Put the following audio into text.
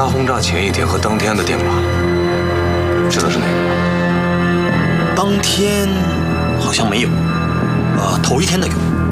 大轰炸前一天和当天的电码，知道是哪个吗？ 当天好像没有，头一天的有。